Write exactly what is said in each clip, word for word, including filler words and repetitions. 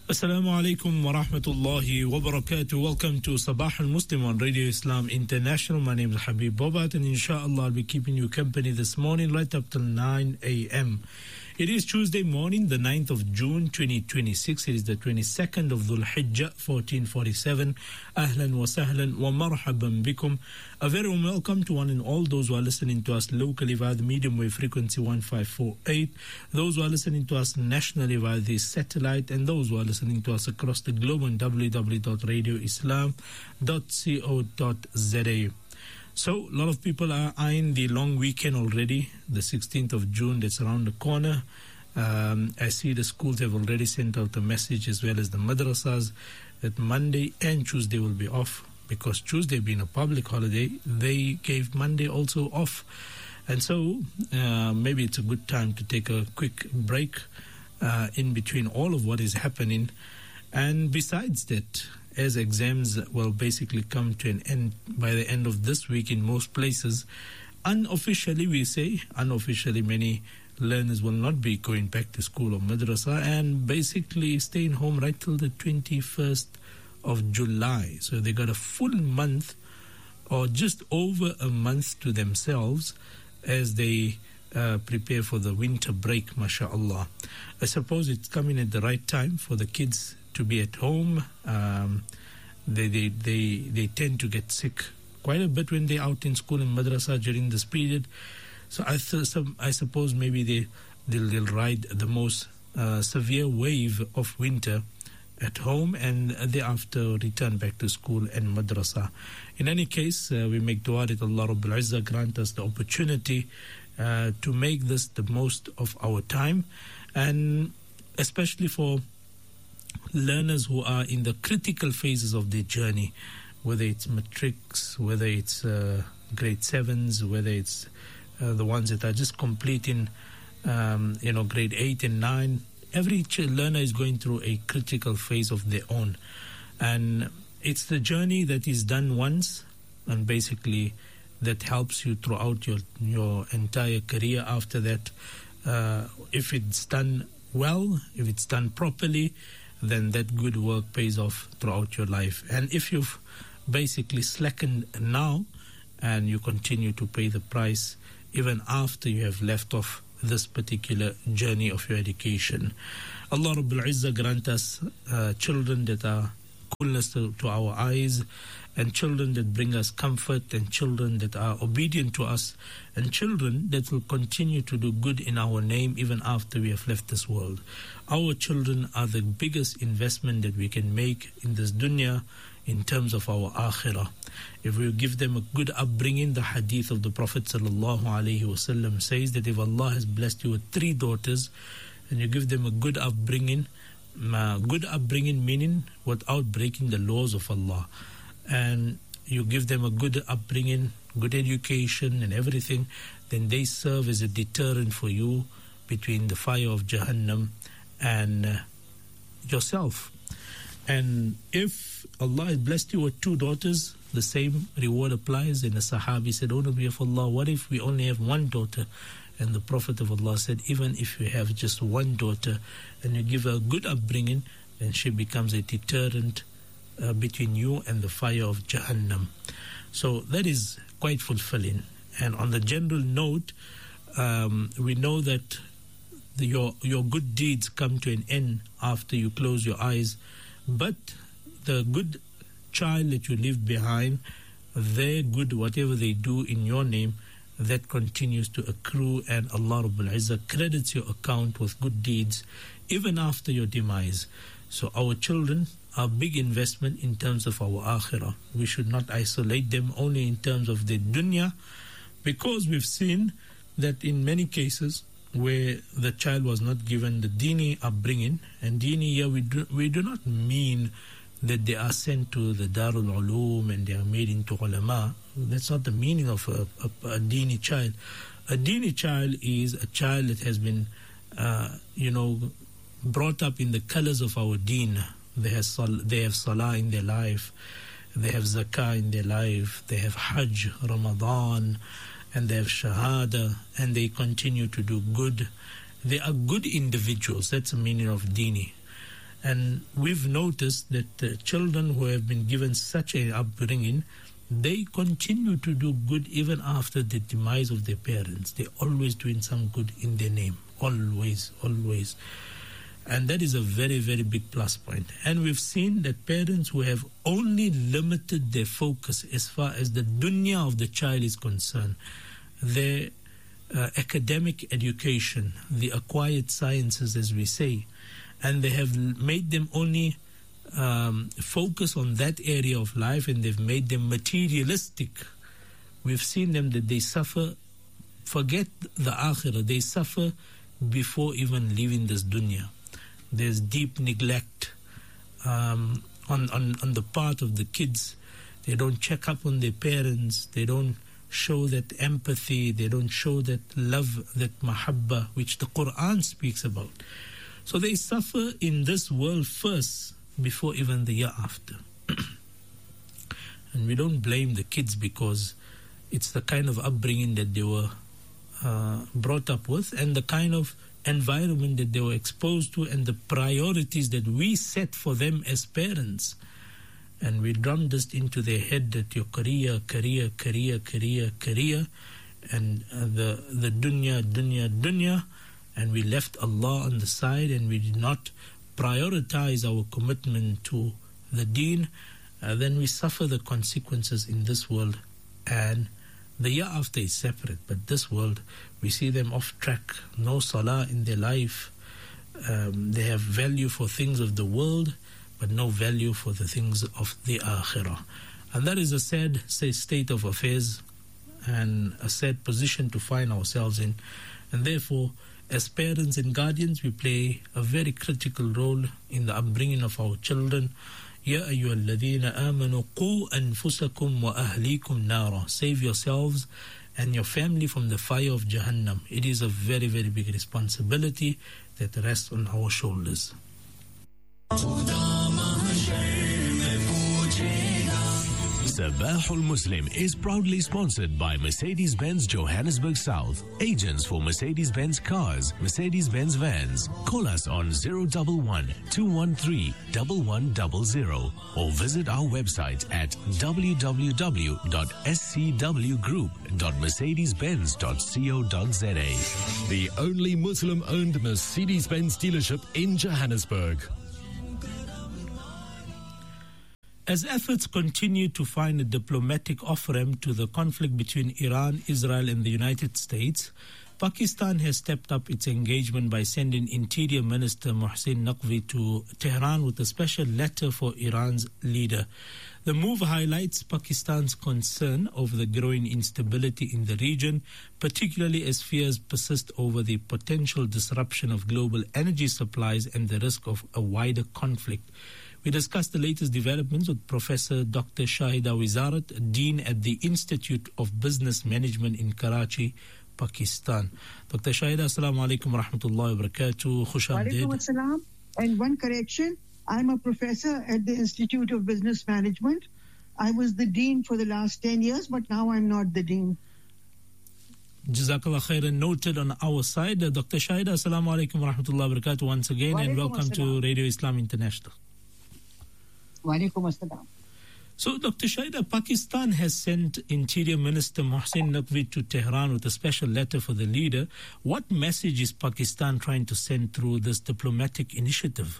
Assalamu alaikum wa rahmatullahi wa barakatuh. Welcome to Sabah al-Muslim on Radio Islam International. My name is Habib Bobat, and inshallah I'll be keeping you company this morning right up till nine a.m. It is Tuesday morning, the ninth of June twenty twenty-six. It is the twenty-second of Dhul Hijjah fourteen forty-seven. Ahlan wa sahlan wa marhaban bikum. A very warm welcome to one and all those who are listening to us locally via the medium wave frequency one five four eight, those who are listening to us nationally via the satellite, and those who are listening to us across the globe on w w w dot radio islam dot co dot z a. So, a lot of people are eyeing the long weekend already, the sixteenth of June, that's around the corner. Um, I see the schools have already sent out a message, as well as the madrasas, that Monday and Tuesday will be off, because Tuesday being a public holiday, they gave Monday also off. And so, uh, maybe it's a good time to take a quick break uh, in between all of what is happening. And besides that, as exams will basically come to an end by the end of this week in most places, unofficially we say, unofficially many learners will not be going back to school or madrasa and basically staying home right till the twenty-first of July. So they got a full month or just over a month to themselves as they uh, prepare for the winter break, mashallah. I suppose it's coming at the right time for the kids to be at home. Um, they, they they they tend to get sick quite a bit when they're out in school and madrasa during this period. So I th- some, I suppose maybe they they'll, they'll ride the most uh, severe wave of winter at home, and thereafter return back to school and madrasa. In any case, uh, we make dua that Allah Rabbul Izzah grant us the opportunity uh, to make this the most of our time, and especially for learners who are in the critical phases of their journey, whether it's matrics, whether it's uh, grade sevens, whether it's uh, the ones that are just completing, um, you know, grade eight and nine. Every ch- learner is going through a critical phase of their own, and it's the journey that is done once, and basically that helps you throughout your your entire career. After that, uh, if it's done well, if it's done properly, then that good work pays off throughout your life. And if you've basically slackened now, and you continue to pay the price even after you have left off this particular journey of your education. Allah Rabbul Izzah grant us uh, children that are coolness to, to our eyes, and children that bring us comfort, and children that are obedient to us, and children that will continue to do good in our name even after we have left this world. Our children are the biggest investment that we can make in this dunya in terms of our akhirah. If we give them a good upbringing, the hadith of the Prophet sallallahu alaihi wasallam says that if Allah has blessed you with three daughters and you give them a good upbringing, uh, good upbringing meaning without breaking the laws of Allah, and you give them a good upbringing, good education and everything, then they serve as a deterrent for you between the fire of Jahannam and uh, yourself. And if Allah has blessed you with two daughters, the same reward applies. And the Sahabi said, "O Nabi of Allah, what if we only have one daughter?" And the Prophet of Allah said, even if you have just one daughter and you give her a good upbringing, then she becomes a deterrent uh, between you and the fire of Jahannam. So that is quite fulfilling. And on the general note, um, we know that the, your your good deeds come to an end after you close your eyes, but the good child that you leave behind, their good, whatever they do in your name, that continues to accrue, and Allah Rabbul Izzah credits your account with good deeds even after your demise. So our children are a big investment in terms of our akhirah. We should not isolate them only in terms of the dunya, because we've seen that in many cases where the child was not given the dini upbringing, and dini here we do, we do not mean that they are sent to the Darul Ulum and they are made into ulama. That's not the meaning of a, a, a dini child. A dini child is a child that has been, uh, you know, brought up in the colors of our deen. They have, sal- they have salah in their life, they have zakah in their life, they have hajj, Ramadan, and they have shahada, and they continue to do good. They are good individuals. That's the meaning of dini. And we've noticed that uh, children who have been given such an upbringing, they continue to do good even after the demise of their parents. They're always doing some good in their name. Always, always. And that is a very, very big plus point. And we've seen that parents who have only limited their focus as far as the dunya of the child is concerned, their uh, academic education, the acquired sciences, as we say, and they have made them only um, focus on that area of life, and they've made them materialistic. We've seen them that they suffer, forget the akhirah, they suffer before even leaving this dunya. There's deep neglect um, on, on, on the part of the kids. They don't check up on their parents. They don't show that empathy. They don't show that love, that mahabba, which the Quran speaks about. So they suffer in this world first before even the year after. And we don't blame the kids because it's the kind of upbringing that they were uh, brought up with and the kind of environment that they were exposed to and the priorities that we set for them as parents. And we drummed this into their head that your career, career, career, career, career, and uh, the, the dunya, dunya, dunya, and we left Allah on the side and we did not prioritize our commitment to the deen, uh, then we suffer the consequences in this world. And the year after is separate, but this world, we see them off track, no salah in their life. Um, they have value for things of the world, but no value for the things of the akhirah. And that is a sad say, state of affairs and a sad position to find ourselves in. And therefore, as parents and guardians, we play a very critical role in the upbringing of our children. يَا أَيُّهَا الَّذِينَ آمَنُوا قُوا أَنفُسَكُمْ وَأَهْلِيكُمْ نَارًا. Save yourselves and your family from the fire of Jahannam. It is a very, very big responsibility that rests on our shoulders. Sabahul Muslim is proudly sponsored by Mercedes-Benz Johannesburg South, agents for Mercedes-Benz cars, Mercedes-Benz vans. Call us on zero one one, two one three, one one zero zero or visit our website at w w w dot s c w group dot mercedes benz dot co dot z a. The only Muslim-owned Mercedes-Benz dealership in Johannesburg. As efforts continue to find a diplomatic off-ramp to the conflict between Iran, Israel and the United States, Pakistan has stepped up its engagement by sending Interior Minister Mohsin Naqvi to Tehran with a special letter for Iran's leader. The move highlights Pakistan's concern over the growing instability in the region, particularly as fears persist over the potential disruption of global energy supplies and the risk of a wider conflict. We discussed the latest developments with Professor Doctor Shahida Wizarat, Dean at the Institute of Business Management in Karachi, Pakistan. Doctor Shahida, assalamu alaikum wa rahmatullahi wa barakatuh. Khush amdeed. Wa alaikum assalam. And one correction, I'm a professor at the Institute of Business Management. I was the dean for the last ten years, but now I'm not the dean. Jazakallah khairan, noted on our side. Uh, Doctor Shahida, assalamu alaikum wa rahmatullahi wa barakatuh once again, and welcome to Radio Islam International. So, Doctor Shahida, Pakistan has sent Interior Minister Mohsin Naqvi to Tehran with a special letter for the leader. What message is Pakistan trying to send through this diplomatic initiative?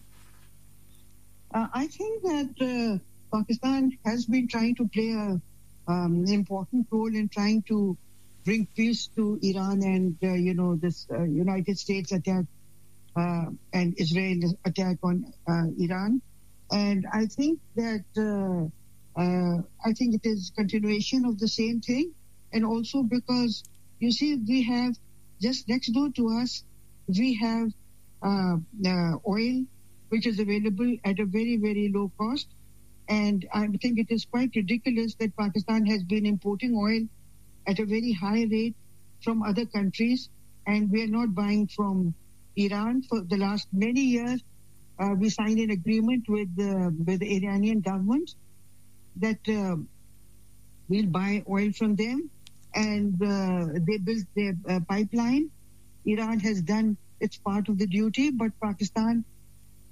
Uh, I think that uh, Pakistan has been trying to play an um, important role in trying to bring peace to Iran and, uh, you know, this uh, United States attack uh, and Israel attack on uh, Iran. And I think that uh, uh, I think it is continuation of the same thing. And also because, you see, we have just next door to us, we have uh, uh, oil, which is available at a very, very low cost. And I think it is quite ridiculous that Pakistan has been importing oil at a very high rate from other countries. And we are not buying from Iran for the last many years. Uh, we signed an agreement with the, with the Iranian government that uh, we'll buy oil from them, and uh, they built their uh, pipeline. Iran has done its part of the duty, but Pakistan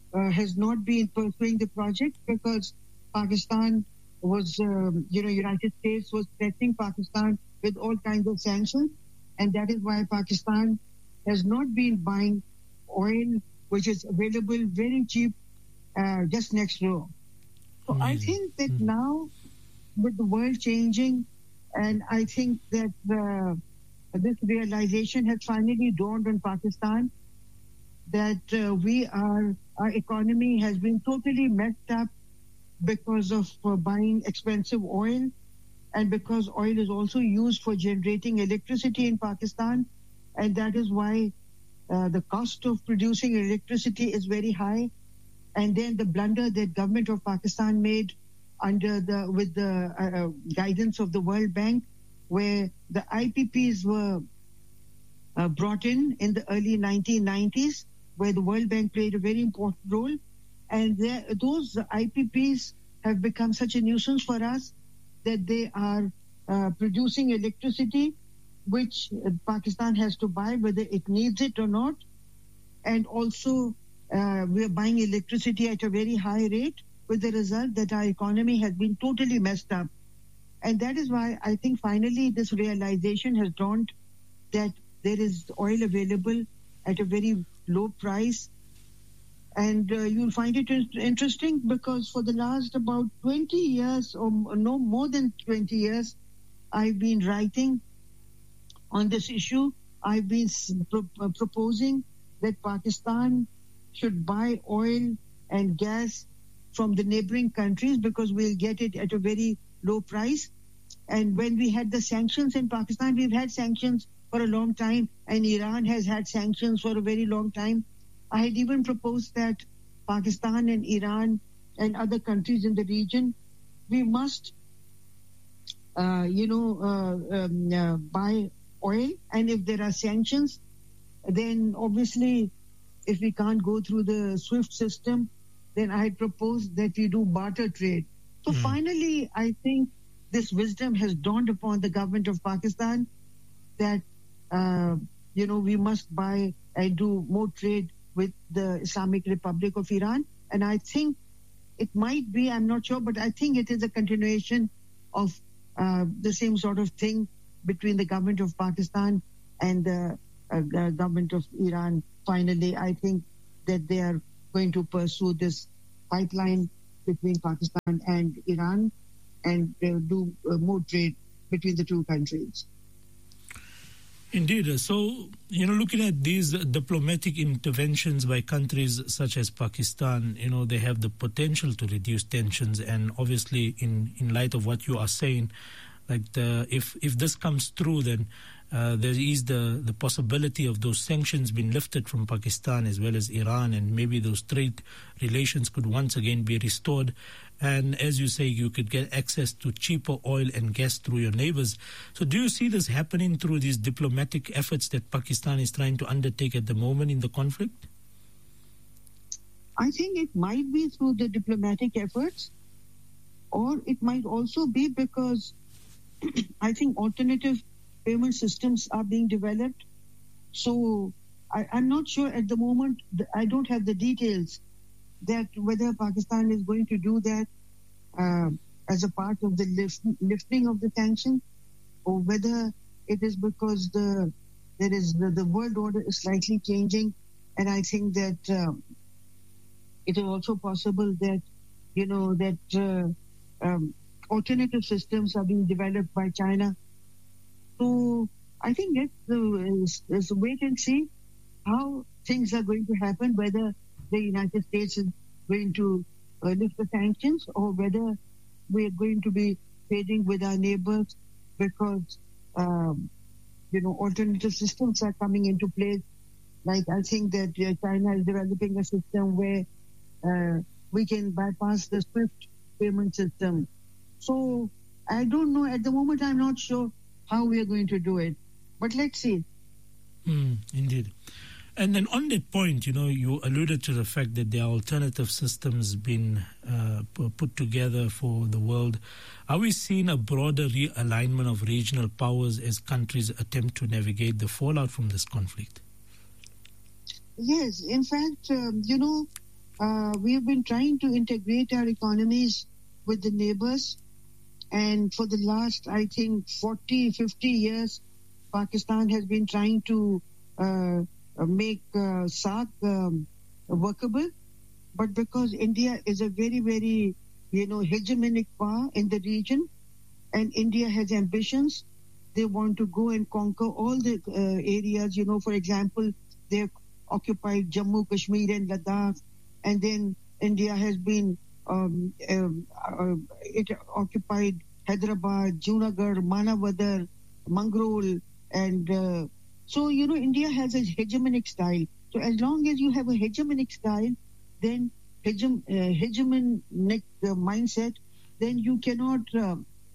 uh, has not been pursuing the project because Pakistan was, um, you know, United States was threatening Pakistan with all kinds of sanctions. And that is why Pakistan has not been buying oil, which is available very cheap uh, just next door. So mm. I think that mm. now with the world changing, and I think that uh, this realization has finally dawned on Pakistan that uh, we are, our economy has been totally messed up because of uh, buying expensive oil, and because oil is also used for generating electricity in Pakistan, and that is why uh, the cost of producing electricity is very high. And then the blunder that government of Pakistan made under the with the uh, guidance of the World Bank, where the I P Ps were uh, brought in in the early nineteen nineties, where the World Bank played a very important role. And there, those I P Ps have become such a nuisance for us that they are uh, producing electricity, which Pakistan has to buy whether it needs it or not. And also, uh, we are buying electricity at a very high rate, with the result that our economy has been totally messed up. And that is why I think finally this realization has dawned that there is oil available at a very low price. And uh, you'll find it interesting because for the last about twenty years, or no more than twenty years, I've been writing on this issue. I've been pro- proposing that Pakistan should buy oil and gas from the neighboring countries because we'll get it at a very low price. And when we had the sanctions in Pakistan, we've had sanctions for a long time, and Iran has had sanctions for a very long time. I had even proposed that Pakistan and Iran and other countries in the region, we must, uh, you know, uh, um, uh, buy oil. And if there are sanctions, then obviously, if we can't go through the SWIFT system, then I had proposed that we do barter trade. So mm. finally, I think this wisdom has dawned upon the government of Pakistan that, uh, you know, we must buy and do more trade with the Islamic Republic of Iran. And I think it might be, I'm not sure, but I think it is a continuation of uh, the same sort of thing between the government of Pakistan and the uh, government of Iran. Finally, I think that they are going to pursue this pipeline between Pakistan and Iran and uh, do uh, more trade between the two countries. Indeed. So, you know, looking at these diplomatic interventions by countries such as Pakistan, you know, they have the potential to reduce tensions. And obviously, in, in light of what you are saying, like the, if, if this comes through, then uh, there is the, the possibility of those sanctions being lifted from Pakistan as well as Iran, and maybe those trade relations could once again be restored. And as you say, you could get access to cheaper oil and gas through your neighbors. So do you see this happening through these diplomatic efforts that Pakistan is trying to undertake at the moment in the conflict? I think it might be through the diplomatic efforts, or it might also be because I think alternative payment systems are being developed. So I, I'm not sure at the moment, I don't have the details that whether Pakistan is going to do that uh, as a part of the lift, lifting of the sanctions, or whether it is because the there is the, the world order is slightly changing, and I think that um, it is also possible that you know that uh, um, alternative systems are being developed by China. So I think let's, uh, let's wait and see how things are going to happen, whether the United States is going to uh, lift the sanctions or whether we're going to be trading with our neighbors because, um, you know, alternative systems are coming into place. Like I think that uh, China is developing a system where uh, we can bypass the SWIFT payment system. So I don't know. At the moment, I'm not sure how we are going to do it. But let's see. Mm, indeed. And then on that point, you know, you alluded to the fact that there are alternative systems being uh, put together for the world. Are we seeing a broader realignment of regional powers as countries attempt to navigate the fallout from this conflict? Yes. In fact, um, you know, uh, we have been trying to integrate our economies with the neighbors. And for the last, I think, forty, fifty years, Pakistan has been trying to uh, make uh, SAARC um, workable. But because India is a very, very, you know, hegemonic power in the region, and India has ambitions, they want to go and conquer all the uh, areas. You know, for example, they've occupied Jammu, Kashmir and Ladakh, and then India has been Um, um, uh, it occupied Hyderabad, Junagadh, Manavadar, Mangrol, and uh, so, you know, India has a hegemonic style. So as long as you have a hegemonic style, then hegem, uh, hegemonic uh, mindset, then you cannot uh,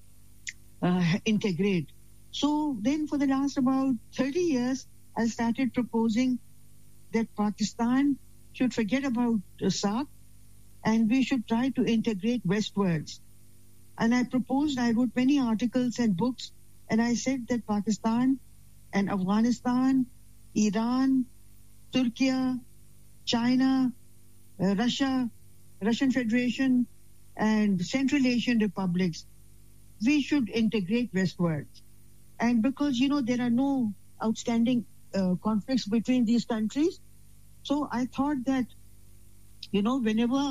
uh, integrate. So then for the last about thirty years, I started proposing that Pakistan should forget about uh, SAARC, and we should try to integrate westwards. And I proposed, I wrote many articles and books, and I said that Pakistan and Afghanistan, Iran, Turkey, China, uh, Russia, Russian Federation, and Central Asian republics, we should integrate westwards. And because, you know, there are no outstanding uh, conflicts between these countries, so I thought that, you know, whenever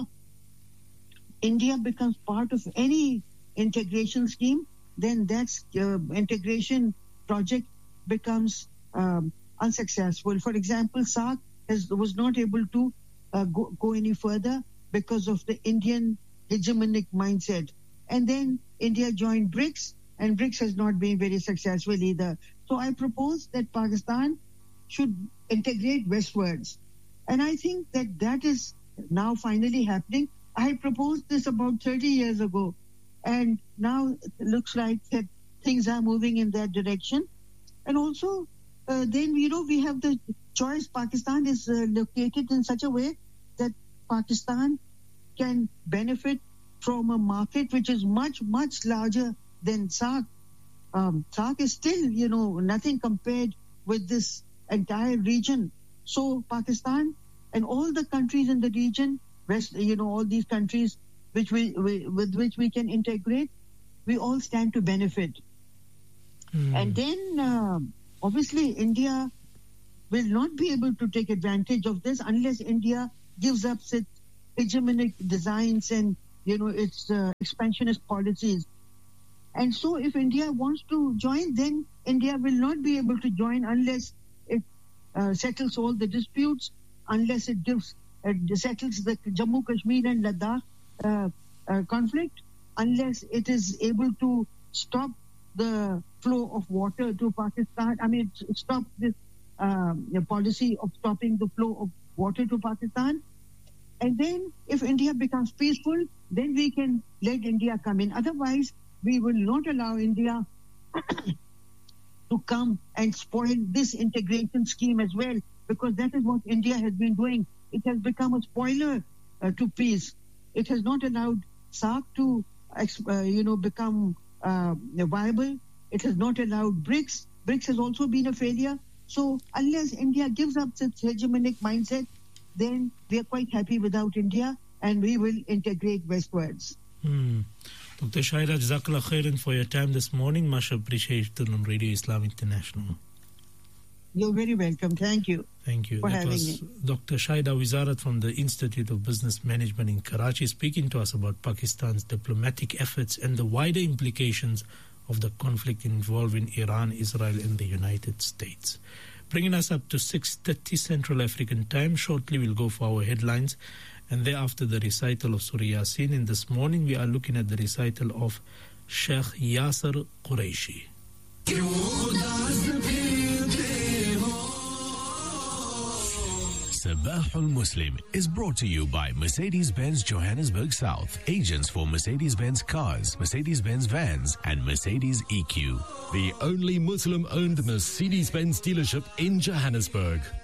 India becomes part of any integration scheme, then that uh, integration project becomes um, unsuccessful. For example, SAARC has, was not able to uh, go, go any further because of the Indian hegemonic mindset. And then India joined BRICS, and BRICS has not been very successful either. So I propose that Pakistan should integrate westwards. And I think that that is now finally happening. I proposed this about thirty years ago, and now it looks like that things are moving in that direction. And also, uh, then, you know, we have the choice. Pakistan is uh, located in such a way that Pakistan can benefit from a market which is much, much larger than SAARC. Um, SAARC is still, you know, nothing compared with this entire region. So Pakistan and all the countries in the region, West, you know, all these countries which we, we with which we can integrate, we all stand to benefit. Mm. And then, uh, obviously, India will not be able to take advantage of this unless India gives up its hegemonic designs and, you know, its uh, expansionist policies. And so if India wants to join, then India will not be able to join unless it uh, settles all the disputes, unless it gives uh, settles the Jammu, Kashmir and Ladakh uh, uh, conflict, unless it is able to stop the flow of water to Pakistan. I mean, stop this uh, policy of stopping the flow of water to Pakistan. And then if India becomes peaceful, then we can let India come in. Otherwise, we will not allow India to come and spoil this integration scheme as well, because that is what India has been doing. It has become a spoiler uh, to peace. It has not allowed SAARC to, uh, you know, become uh, viable. It has not allowed BRICS. BRICS has also been a failure. So unless India gives up its hegemonic mindset, then we are quite happy without India, and we will integrate westwards. Hmm. Doctor Shaida, Jazakallah khairan for your time this morning. Much appreciated on Radio Islam International. You're very welcome. Thank you. Thank you. For that having was me. Doctor Shaida Wizarat from the Institute of Business Management in Karachi, speaking to us about Pakistan's diplomatic efforts and the wider implications of the conflict involving Iran, Israel and the United States. Bringing us up to six thirty Central African time. Shortly we'll go for our headlines, and thereafter the recital of Surah Yasin. And this morning we are looking at the recital of Sheikh Yasser Qureshi. Sabahul Muslim is brought to you by Mercedes-Benz Johannesburg South, agents for Mercedes-Benz cars, Mercedes-Benz vans and Mercedes E Q. The only Muslim-owned Mercedes-Benz dealership in Johannesburg.